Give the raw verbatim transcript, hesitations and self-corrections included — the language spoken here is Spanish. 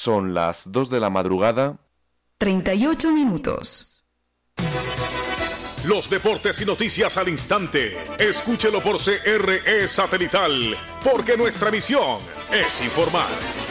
Son las dos de la madrugada. treinta y ocho minutos. Los deportes y noticias al instante. Escúchelo por C R E Satelital, porque nuestra misión es informar.